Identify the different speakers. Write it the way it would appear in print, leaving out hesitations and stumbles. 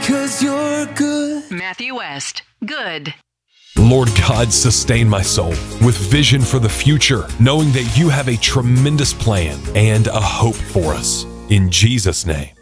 Speaker 1: 'cause you're good.
Speaker 2: Matthew West, good.
Speaker 3: Lord God, sustain my soul with vision for the future, knowing that you have a tremendous plan and a hope for us. In Jesus' name.